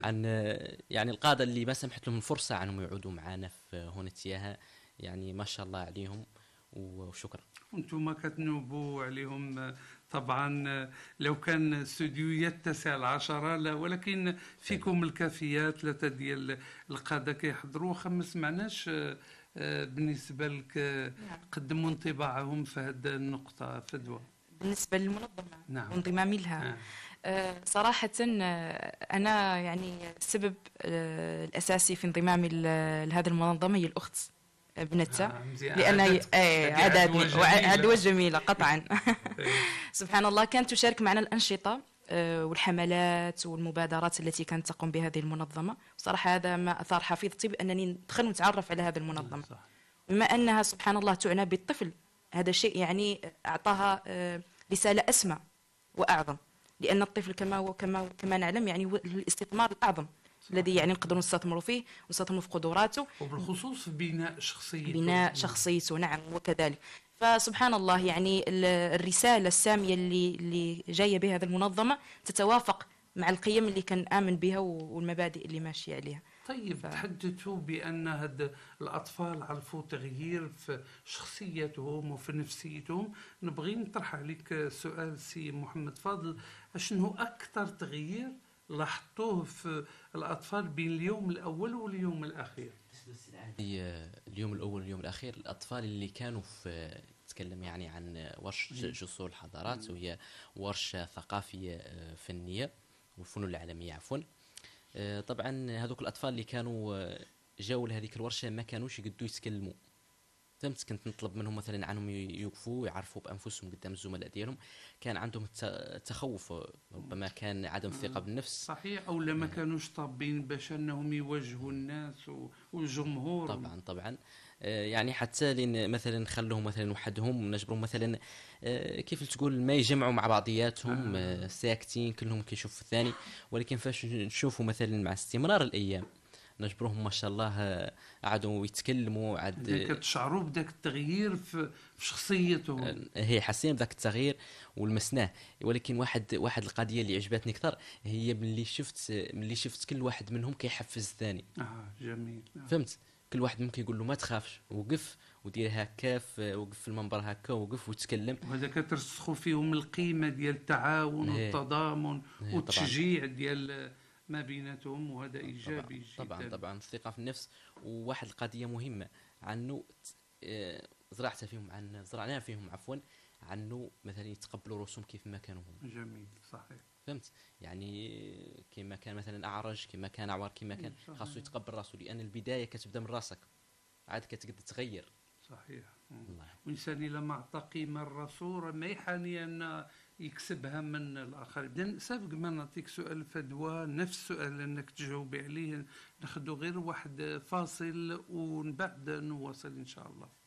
عن يعني القادة اللي ما سمحت لهم الفرصة عنهم يعودوا معنا في هنا تياها، يعني ما شاء الله عليهم وشكرا. وانتم كتنوبوا عليهم طبعا. لو كان استوديو يتسع العشرة لا، ولكن فيكم الكافيات ثلاثة ديال القادة كيحضروا. خمس معناش بالنسبة لك نعم. قدموا انطباعهم في هذه النقطة فدوى. بالنسبة للمنظمة نعم. وانضمامي لها، صراحة أنا يعني السبب الأساسي في انضمامي لهذه المنظمة هي الأخت بنتها، مزيان. لأن عدوى جميلة. عدوى جميلة قطعا. سبحان الله، كانت تشارك معنا الأنشطة والحملات والمبادرات التي كانت تقوم بهذه المنظمة. صراحة هذا ما أثار حفيظتي بأنني ندخل ونتعرف على هذه المنظمة، صح. بما أنها سبحان الله تعنى بالطفل. هذا شيء يعني أعطاها رسالة أسمى وأعظم، لأن الطفل كما نعلم يعني هو الاستثمار الأعظم الذي يعني نقدر نستثمروا فيه ونستثمروا في قدراته، وبالخصوص في بناء شخصيته. بناء شخصيته، نعم وكذلك. فسبحان الله يعني الرسالة السامية اللي جاية بها هذه المنظمة تتوافق مع القيم اللي كان آمن بها والمبادئ اللي ماشية عليها. طيب، تحدثوا بأن هاد الأطفال عرفوا تغيير في شخصيتهم وفي نفسيتهم. نبغي نطرح عليك سؤال سي محمد فاضل، شنو أكثر تغيير لاحظتوه في الأطفال بين اليوم الأول واليوم الأخير؟ اليوم الأول واليوم الأخير، الأطفال اللي كانوا في تكلم يعني عن ورش جسور الحضارات، وهي ورشة ثقافية فنية والفنون العالمية عفوا. طبعا هذوك الأطفال اللي كانوا جاوا لهذيك الورشة ما كانوش يقدروا يتكلموا. فهمت؟ كنت نطلب منهم مثلا عنهم يوقفوا ويعرفوا بانفسهم قدام الزملاء ديالهم. كان عندهم تخوف، ربما كان عدم الثقه بالنفس. صحيح، او لما كانوش طابين باش انهم يواجهوا الناس والجمهور. طبعا يعني حتى لين مثلا نخلوهم مثلا وحدهم، نجبرهم مثلا كيف تقول ما يجمعوا مع بعضياتهم ساكتين كلهم كيشوف الثاني. ولكن فاش نشوفوا مثلا مع استمرار الايام نجبرهم ما شاء الله قعدوا يتكلموا عاد كتشعروا بداك التغيير في شخصيتهم. هي حاسين بداك التغيير ولمسناه. ولكن واحد القضيه اللي عجبتني اكثر هي ملي شفت كل واحد منهم كيحفز الثاني. جميل. فهمت؟ كل واحد ممكن يقول له ما تخافش، وقف ودير هكا، وقف في المنبر هكا، وقف وتكلم. وهذا كترسخوا فيهم القيمه ديال التعاون والتضامن والتشجيع ديال ما بيناتهم، وهذا ايجابي جدا. طبعا الثقه في النفس. وواحد القضيه مهمه عنه زرعناها فيهم عفوا، عنه مثلا يتقبلوا رسوم كيف ما كانوا هم. جميل، صحيح. فهمت؟ يعني كما كان مثلا اعرج، كما كان اعور، كما كان خاصو يتقبل راسه، لان البدايه كتبدا من راسك عاد كتقدر تغير. صحيح. والإنسان إلا ما أعطى قيمة الرسول ما يحاني أن يكسبها من الآخرين. إذن سابق ما نعطيك سؤال فدوى، نفس السؤال أنك تجاوبي عليه، ناخذ غير واحد فاصل ومن بعد نواصل إن شاء الله.